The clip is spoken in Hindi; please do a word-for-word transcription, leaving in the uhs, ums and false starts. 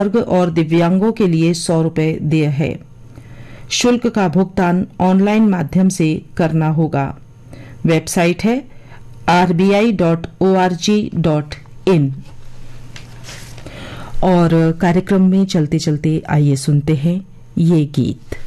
वर्ग और दिव्यांगों के लिए सौ रुपये देय है। शुल्क का भुगतान ऑनलाइन माध्यम से करना होगा। वेबसाइट है R B I dot O R G dot in. और कार्यक्रम में चलते चलते आइए सुनते हैं ये गीत।